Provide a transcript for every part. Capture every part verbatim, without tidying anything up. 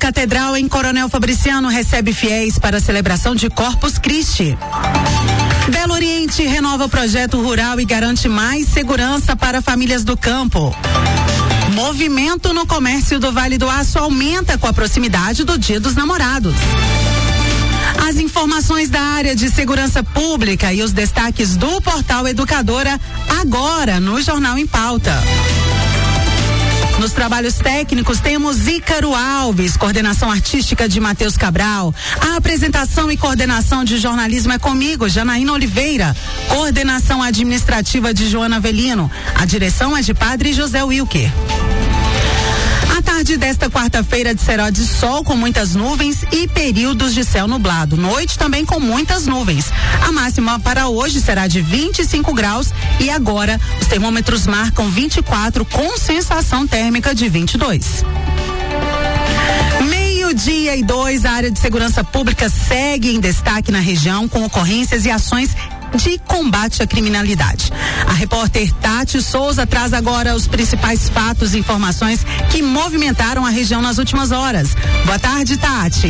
Catedral em Coronel Fabriciano recebe fiéis para a celebração de Corpus Christi. Belo Oriente renova o projeto rural e garante mais segurança para famílias do campo. Movimento no comércio do Vale do Aço aumenta com a proximidade do Dia dos Namorados. As informações da área de segurança pública e os destaques do Portal Educadora agora no Jornal em Pauta. Nos trabalhos técnicos temos Ícaro Alves, coordenação artística de Matheus Cabral. A apresentação e coordenação de jornalismo é comigo, Janaína Oliveira. Coordenação administrativa de Joana Avelino. A direção é de Padre José Wilker. A tarde desta quarta-feira será de sol com muitas nuvens e períodos de céu nublado. Noite também com muitas nuvens. A máxima para hoje será de vinte e cinco graus e agora os termômetros marcam vinte e quatro com sensação térmica de vinte e dois. Meio-dia e dois, a área de segurança pública segue em destaque na região com ocorrências e ações de combate à criminalidade. A repórter Tati Souza traz agora os principais fatos e informações que movimentaram a região nas últimas horas. Boa tarde, Tati.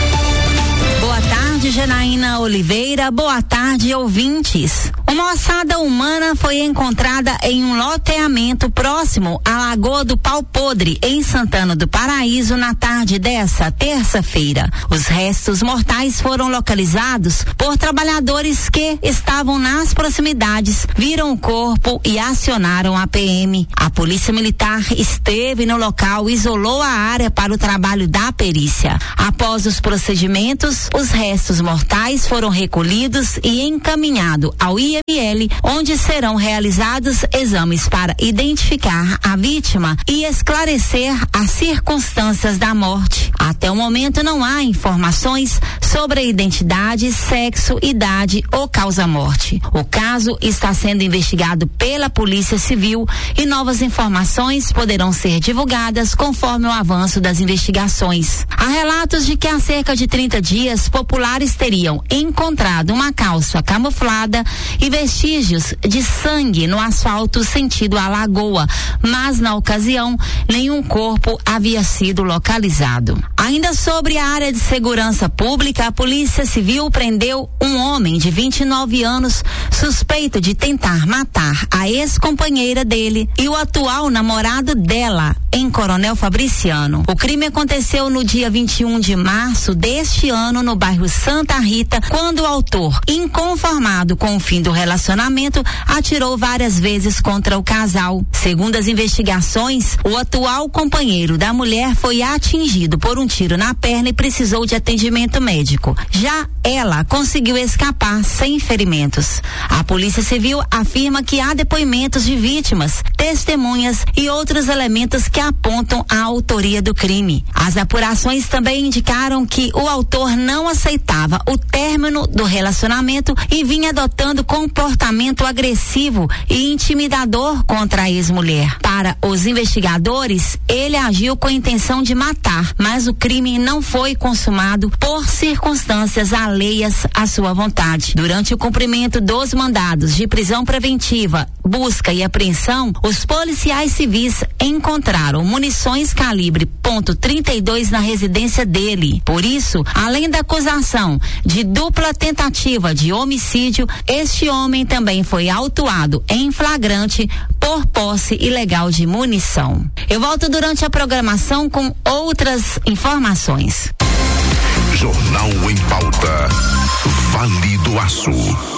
Boa tarde, Janaína Oliveira. Boa tarde, ouvintes. Uma ossada humana foi encontrada em um loteamento próximo à Lagoa do Pau Podre, em Santana do Paraíso, na tarde dessa terça-feira. Os restos mortais foram localizados por trabalhadores que estavam nas proximidades, viram o corpo e acionaram a P M. A Polícia Militar esteve no local e isolou a área para o trabalho da perícia. Após os procedimentos, os restos mortais foram recolhidos e encaminhados ao I M L, onde serão realizados exames para identificar a vítima e esclarecer as circunstâncias da morte. Até o momento não há informações sobre a identidade, sexo, idade ou causa-morte. O caso está sendo investigado pela Polícia Civil e novas informações poderão ser divulgadas conforme o avanço das investigações. Há relatos de que há cerca de trinta dias populares teriam encontrado uma calça camuflada e vestígios de sangue no asfalto sentido à lagoa, mas na ocasião nenhum corpo havia sido localizado. Ainda sobre a área de segurança pública, a Polícia Civil prendeu um homem de vinte e nove anos suspeito de tentar matar a ex-companheira dele e o atual namorado dela em Coronel Fabriciano. O crime aconteceu no dia vinte e um de março deste ano no bairro Santa Rita, quando o autor, inconformado com o fim do relacionamento, atirou várias vezes contra o casal. Segundo as investigações, o atual companheiro da mulher foi atingido por um tiro na perna e precisou de atendimento médico. Já ela conseguiu escapar sem ferimentos. A Polícia Civil afirma que há depoimentos de vítimas, testemunhas e outros elementos que apontam a autoria do crime. As apurações também indicaram que o autor não aceitava o término do relacionamento e vinha adotando comportamento agressivo e intimidador contra a ex-mulher. Para os investigadores, ele agiu com a intenção de matar, mas o crime não foi consumado por circunstâncias alheias à sua vontade. Durante o cumprimento dos mandados de prisão preventiva, busca e apreensão, os policiais civis encontraram munições calibre ponto trinta e dois na residência dele. Por isso, além da acusação de dupla tentativa de homicídio, este homem também foi autuado em flagrante por posse ilegal de munição. Eu volto durante a programação com outras informações. Jornal em Pauta. Vale do Aço.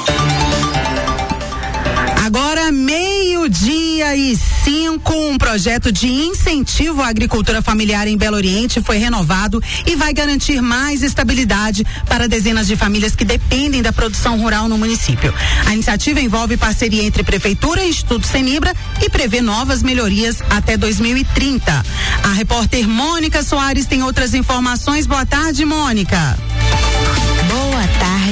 Agora, meio-dia e cinco, um projeto de incentivo à agricultura familiar em Belo Oriente foi renovado e vai garantir mais estabilidade para dezenas de famílias que dependem da produção rural no município. A iniciativa envolve parceria entre Prefeitura e Instituto Senibra e prevê novas melhorias até dois mil e trinta. A repórter Mônica Soares tem outras informações. Boa tarde, Mônica. Boa tarde,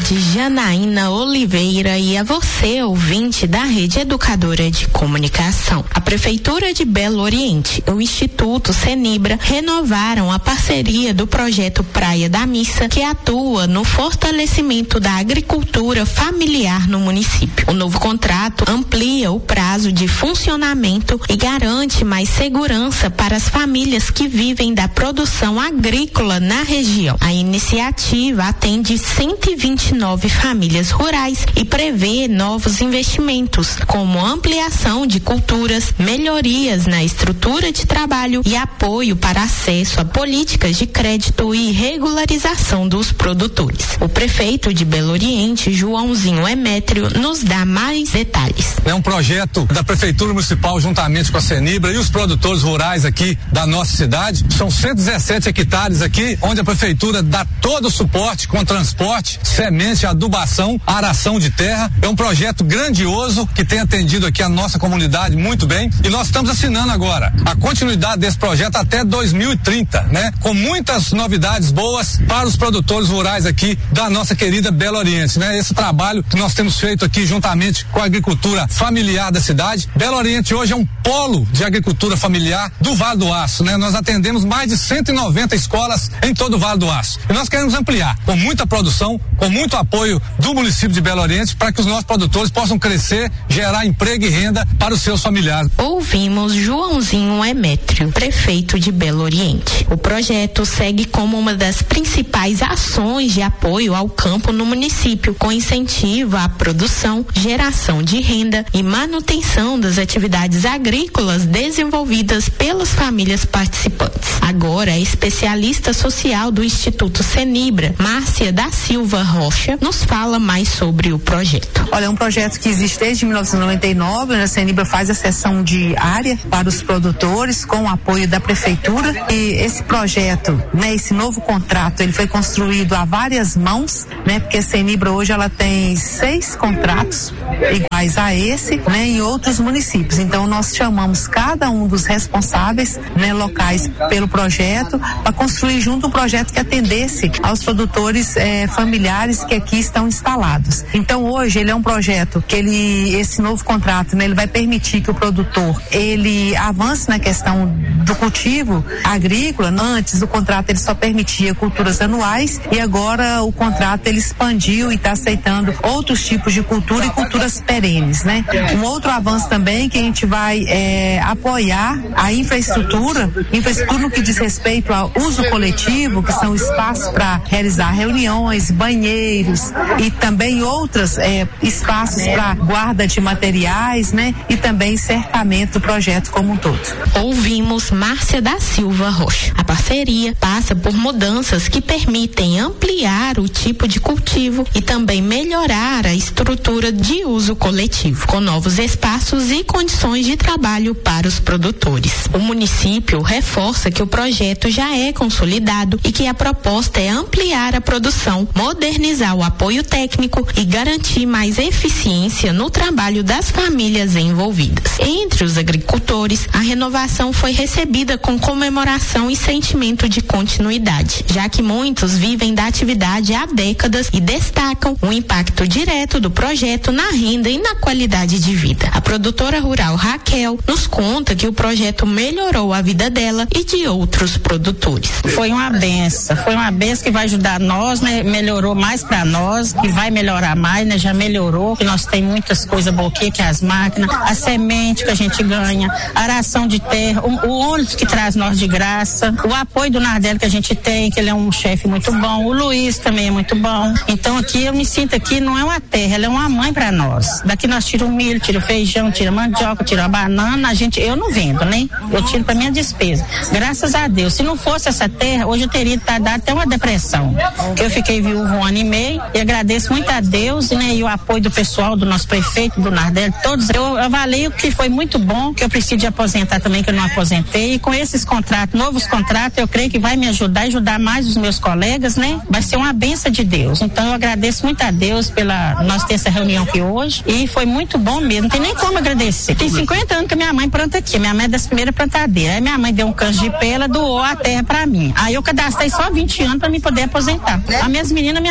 tarde, Janaína Oliveira, e a você, ouvinte da Rede Educadora de Comunicação. A Prefeitura de Belo Oriente e o Instituto Senibra renovaram a parceria do projeto Praia da Missa, que atua no fortalecimento da agricultura familiar no município. O novo contrato amplia o prazo de funcionamento e garante mais segurança para as famílias que vivem da produção agrícola na região. A iniciativa atende cento e vinte e nove famílias rurais e prevê novos investimentos, como ampliação de culturas, melhorias na estrutura de trabalho e apoio para acesso a políticas de crédito e regularização dos produtores. O prefeito de Belo Oriente, Joãozinho Emétrio, nos dá mais detalhes. É um projeto da Prefeitura Municipal juntamente com a Senibra e os produtores rurais aqui da nossa cidade. São cento e dezessete hectares aqui, onde a Prefeitura dá todo o suporte com transporte, semente, adubação, aração de terra. É um projeto grandioso que tem atendido aqui a nossa comunidade muito bem, e nós estamos assinando agora a continuidade desse projeto até dois mil e trinta, né? Com muitas novidades boas para os produtores rurais aqui da nossa querida Belo Oriente, né? Esse trabalho que nós temos feito aqui juntamente com a agricultura familiar da cidade. Belo Oriente hoje é um polo de agricultura familiar do Vale do Aço, né? Nós atendemos mais de cento e noventa escolas em todo o Vale do Aço. E nós queremos ampliar com muita produção, com muito apoio do município de Belo Oriente, para que os nossos produtores possam crescer, gerar emprego e renda para os seus familiares. Ouvimos Joãozinho Emétrio, prefeito de Belo Oriente. O projeto segue como uma das principais ações de apoio ao campo no município, com incentivo à produção, geração de renda e manutenção das atividades agrícolas desenvolvidas pelas famílias participantes. Agora, a especialista social do Instituto Senibra, Márcia da Silva Rocha, nos fala mais sobre o projeto. Olha, é um projeto que existe desde mil novecentos e noventa e nove, né? A Senibra faz a cessão de área para os produtores com o apoio da Prefeitura, e esse projeto, né, esse novo contrato, ele foi construído a várias mãos, né? Porque a Senibra hoje ela tem seis contratos iguais a esse, né, em outros municípios. Então nós chamamos cada um dos responsáveis, né, locais pelo projeto, para construir junto um projeto que atendesse aos produtores eh, familiares que aqui estão instalados. Então hoje ele é um projeto que ele, esse novo contrato, né, ele vai permitir que o produtor ele avance na questão do cultivo agrícola. Antes o contrato ele só permitia culturas anuais, e agora o contrato ele expandiu e está aceitando outros tipos de cultura e culturas perenes, né? Um outro avanço também que a gente vai é, apoiar a infraestrutura, infraestrutura no que diz respeito ao uso coletivo, que são espaços para realizar reuniões, banheiros e também outros é, espaços para guarda de materiais, né? E também cercamento do projeto como um todo. Ouvimos Márcia da Silva Rocha. A parceria passa por mudanças que permitem ampliar o tipo de cultivo e também melhorar a estrutura de uso coletivo, com novos espaços e condições de trabalho para os produtores. O município reforça que o projeto já é consolidado e que a proposta é ampliar a produção, modernizar o apoio técnico e garantir mais eficiência no trabalho das famílias envolvidas. Entre os agricultores, a renovação foi recebida com comemoração e sentimento de continuidade, já que muitos vivem da atividade há décadas e destacam o impacto direto do projeto na renda e na qualidade de vida. A produtora rural Raquel nos conta que o projeto melhorou a vida dela e de outros produtores. Foi uma benção, foi uma benção que vai ajudar nós, né? Melhorou mais para nós e vai melhorar mais, né? Já melhorou, que nós tem muitas coisas boas aqui, que é as máquinas, a semente que a gente ganha, a aração de terra, o, o ônibus que traz nós de graça, o apoio do Nardelli que a gente tem, que ele é um chefe muito bom, o Luiz também é muito bom. Então aqui eu me sinto aqui, não é uma terra, ela é uma mãe para nós. Daqui nós tiramos milho, tiramos feijão, tiramos mandioca, tiramos a banana, a gente, eu não vendo, né? Eu tiro para minha despesa. Graças a Deus. Se não fosse essa terra, hoje eu teria dado até uma depressão. Eu fiquei viúva um ano e meio e agradeço muito a Deus, né? E o apoio do pessoal, do nosso prefeito, do Nardelli, todos. Eu avalio que foi muito bom, que eu preciso de aposentar também, que eu não aposentei. E com esses contratos, novos contratos, eu creio que vai me ajudar, ajudar mais os meus colegas, né? Vai ser uma benção de Deus. Então eu agradeço muito a Deus pela nós ter essa reunião aqui hoje e foi muito bom mesmo. Não tem nem como agradecer. Tem cinquenta anos que a minha mãe planta aqui. Minha mãe é das primeiras plantadeiras. Aí minha mãe deu um câncer de pé, ela doou a terra pra mim. Aí eu cadastrei só vinte anos pra me poder aposentar. As minhas meninas me ajudam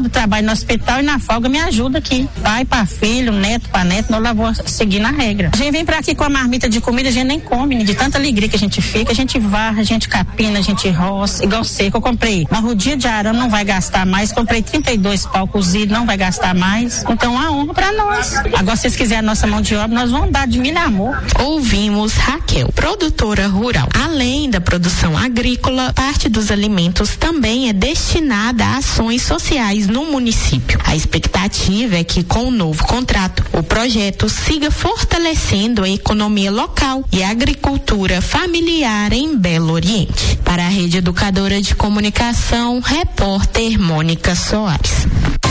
trabalho no hospital e na folga me ajuda aqui. Pai para filho, neto para neto, nós lá vou seguir na regra. A gente vem pra aqui com a marmita de comida, a gente nem come, né? De tanta alegria que a gente fica, a gente varra, a gente capina, a gente roça, igual seco. Eu comprei uma rodinha de arame, não vai gastar mais, comprei trinta e dois pau cozido, não vai gastar mais. Então, a honra pra nós. Agora, se vocês quiserem a nossa mão de obra, nós vamos dar de mil amor. Ouvimos Raquel, produtora rural. Além da produção agrícola, parte dos alimentos também é destinada a ações sociais no município. A expectativa é que, com o novo contrato, o projeto siga fortalecendo a economia local e a agricultura familiar em Belo Oriente. Para a Rede Educadora de Comunicação, repórter Mônica Soares.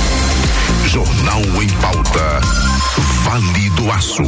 Jornal em Pauta. Vale do Aço.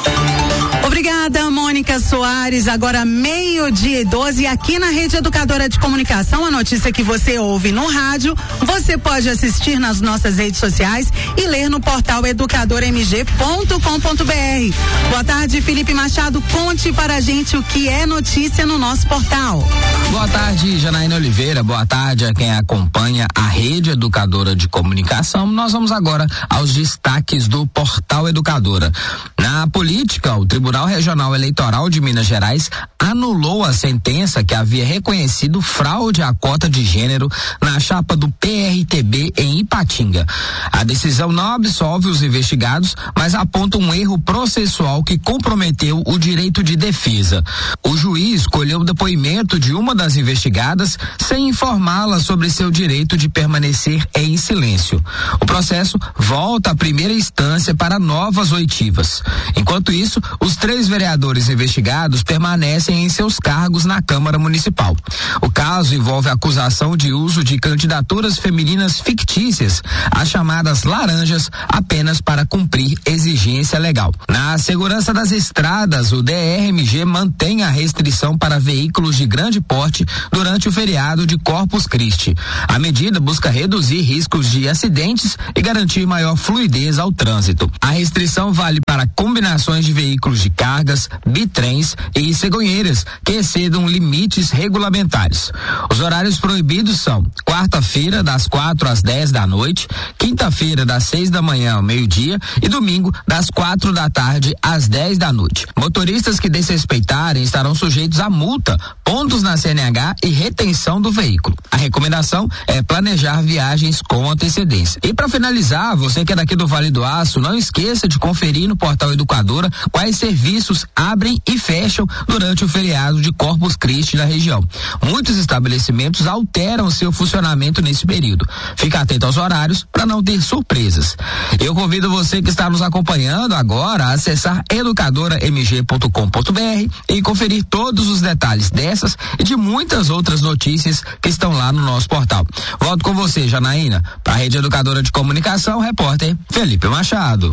Obrigada, Mônica Soares. Agora meio-dia e doze, aqui na Rede Educadora de Comunicação, a notícia que você ouve no rádio, você pode assistir nas nossas redes sociais e ler no portal educador m g ponto com ponto b r. Boa tarde, Felipe Machado. Conte para a gente o que é notícia no nosso portal. Boa tarde, Janaína Oliveira. Boa tarde a quem acompanha a Rede Educadora de Comunicação. Nós vamos agora aos destaques do portal Educadora. Na política, o Tribunal Regional Eleitoral de Minas Gerais anulou a sentença que havia reconhecido fraude à cota de gênero na chapa do P R T B em Ipatinga. A decisão não absolve os investigados, mas aponta um erro processual que comprometeu o direito de defesa. O juiz colheu o depoimento de uma das investigadas sem informá-la sobre seu direito de permanecer em silêncio. O processo volta à primeira instância para novas oitivas. Enquanto isso, os três vereadores investigados permanecem em seus cargos na Câmara Municipal. O caso envolve a acusação de uso de candidaturas femininas fictícias, as chamadas laranjas, apenas para cumprir exigência legal. Na segurança das estradas, o D R M G mantém a restrição para veículos de grande porte durante o feriado de Corpus Christi. A medida busca reduzir riscos de acidentes e garantir maior fluidez ao trânsito. A restrição vale para combinações de veículos de cargas, bitrens e cegonheiras que excedam limites regulamentares. Os horários proibidos são quarta-feira das quatro às dez da noite, quinta-feira das seis da manhã ao meio-dia e domingo das quatro da tarde às dez da noite. Motoristas que desrespeitarem estarão sujeitos a multa, pontos na C N H e retenção do veículo. A recomendação é planejar viagens com antecedência. E para finalizar, você que é daqui do Vale do Aço, não esqueça de conferir no portal Educadora quais serviços abrem e fecham durante o feriado de Corpus Christi na região. Muitos estabelecimentos alteram seu funcionamento nesse período. Fique atento aos horários para não ter surpresas. Eu convido você que está nos acompanhando agora a acessar educadora m g ponto com ponto b r e conferir todos os detalhes dessas e de muitas outras notícias que estão lá no nosso portal. Volto com você, Janaína, para a Rede Educadora de Comunicação, repórter Felipe Machado.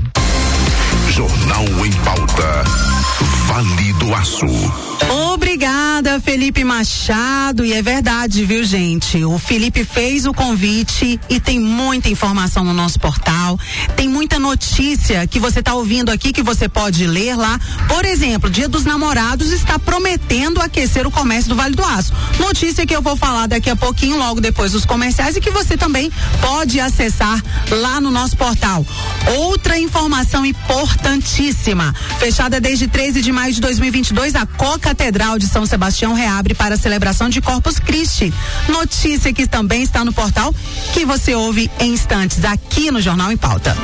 Jornal em Pauta. Vale do Aço. Obrigada, Felipe Machado. E é verdade, viu, gente? O Felipe fez o convite e tem muita informação no nosso portal. Tem muita notícia que você está ouvindo aqui que você pode ler lá. Por exemplo, Dia dos Namorados está prometendo aquecer o comércio do Vale do Aço. Notícia que eu vou falar daqui a pouquinho, logo depois dos comerciais, e que você também pode acessar lá no nosso portal. Outra informação importantíssima. Fechada desde treze de maio de dois mil e vinte e dois, a Co-Catedral de São Sebastião reabre para a celebração de Corpus Christi. Notícia que também está no portal, que você ouve em instantes aqui no Jornal em Pauta.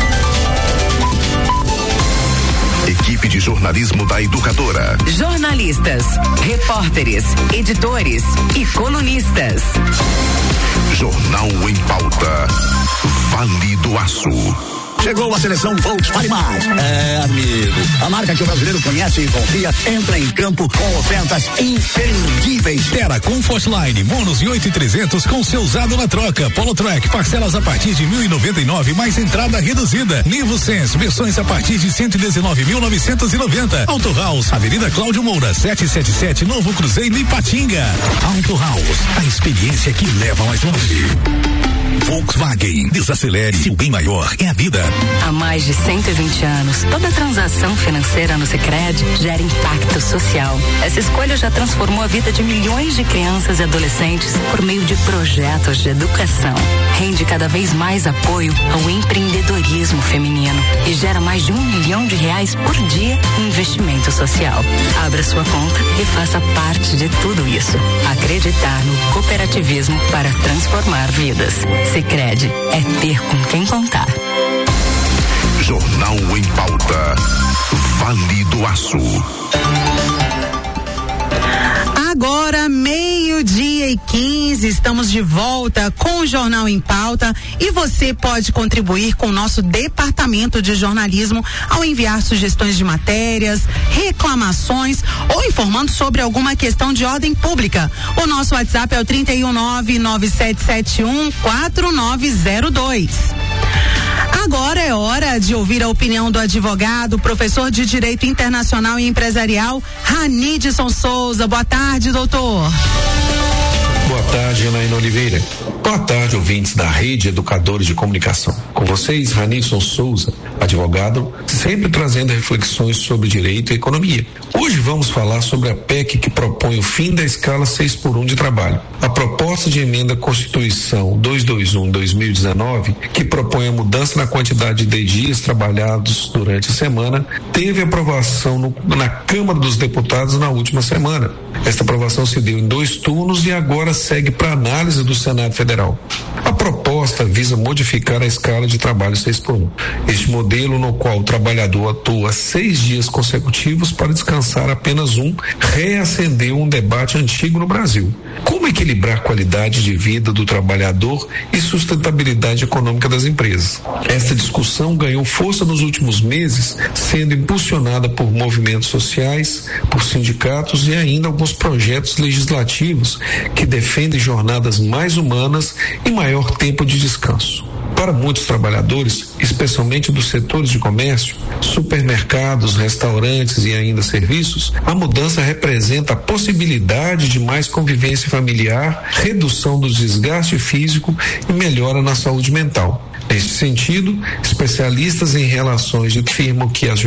Equipe de jornalismo da Educadora. Jornalistas, repórteres, editores e colunistas. Jornal em Pauta. Vale do Aço. Chegou a seleção Volkswagen Mais. É, amigo. A marca que o brasileiro conhece e confia entra em campo com ofertas imperdíveis. Terra Comfortline, bônus de oito mil e trezentos com seu usado na troca. Polo Track, parcelas a partir de mil e noventa e nove mais entrada reduzida. Nivo Sense, versões a partir de cento e dezenove mil novecentos e noventa. Auto House, Avenida Cláudio Moura, setecentos e setenta e sete, Novo Cruzeiro, Ipatinga. Auto House, a experiência que leva mais longe. Volkswagen, desacelere, seu bem maior é a vida. Há mais de cento e vinte anos, toda transação financeira no Sicredi gera impacto social. Essa escolha já transformou a vida de milhões de crianças e adolescentes por meio de projetos de educação. Rende cada vez mais apoio ao empreendedorismo feminino e gera mais de um milhão de reais por dia em investimento social. Abra sua conta e faça parte de tudo isso. Acreditar no cooperativismo para transformar vidas. Sicredi é ter com quem contar. Jornal em Pauta. Vale do Aço. Agora, meio-dia e quinze, estamos de volta com o Jornal em Pauta e você pode contribuir com o nosso departamento de jornalismo ao enviar sugestões de matérias, reclamações ou informando sobre alguma questão de ordem pública. O nosso WhatsApp é o trinta e um nove nove sete sete um quatro nove zero dois. Agora é hora de ouvir a opinião do advogado, professor de Direito Internacional e Empresarial, Ranidson Souza. Boa tarde, doutor. Boa tarde, Janaína Oliveira. Boa tarde, ouvintes da Rede Educadores de Comunicação. Com vocês, Ranidson Souza, advogado, sempre trazendo reflexões sobre direito e economia. Hoje vamos falar sobre a P E C que propõe o fim da escala seis por um de trabalho. A proposta de emenda à Constituição duzentos e vinte e um de dois mil e dezenove, que propõe a mudança na quantidade de dias trabalhados durante a semana, teve aprovação no, na Câmara dos Deputados na última semana. Esta aprovação se deu em dois turnos e agora segue para análise do Senado Federal. A proposta visa modificar a escala de trabalho seis por um. Este modelo, no qual o trabalhador atua seis dias consecutivos para descansar apenas um, reacendeu um debate antigo no Brasil. Como equilibrar a qualidade de vida do trabalhador e sustentabilidade econômica das empresas? Esta discussão ganhou força nos últimos meses, sendo impulsionada por movimentos sociais, por sindicatos e ainda alguns projetos legislativos que defendem jornadas mais humanas e maior tempo de descanso. Para muitos trabalhadores, especialmente dos setores de comércio, supermercados, restaurantes e ainda serviços, a mudança representa a possibilidade de mais convivência familiar, redução do desgaste físico e melhora na saúde mental. Neste sentido, especialistas em relações afirmam que as